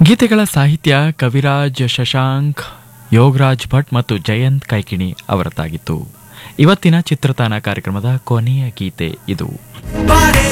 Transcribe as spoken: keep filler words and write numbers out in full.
ಗೀತೆಗಳ ಸಾಹಿತ್ಯ ಕವಿರಾಜ್ ಶಶಾಂಕ್, ಯೋಗರಾಜ್ ಭಟ್ ಮತ್ತು ಜಯಂತ್ ಕೈಕಿಣಿ ಅವರದ್ದಾಗಿತ್ತು. ಇವತ್ತಿನ ಚಿತ್ರತಾನ ಕಾರ್ಯಕ್ರಮದ ಕೊನೆಯ ಗೀತೆ ಇದು.